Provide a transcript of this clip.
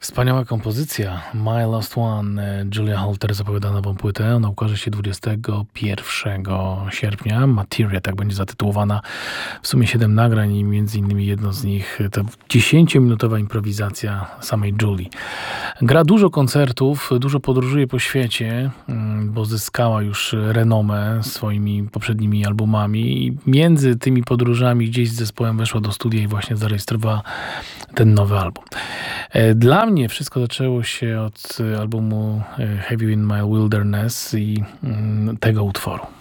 Wspaniała kompozycja My Lost One. Julia Holter zapowiada nową płytę. Ona ukaże się 21 sierpnia. Materia, tak będzie zatytułowana. W sumie 7 nagrań i między innymi jedno z nich to 10-minutowa improwizacja samej Julii. Gra dużo koncertów, dużo podróżuje po świecie, bo zyskała już renomę swoimi poprzednimi albumami i między tymi podróżami gdzieś z zespołem weszła do studia i właśnie zarejestrowała ten nowy album. Dla mnie wszystko zaczęło się od albumu Have You In My Wilderness i tego utworu.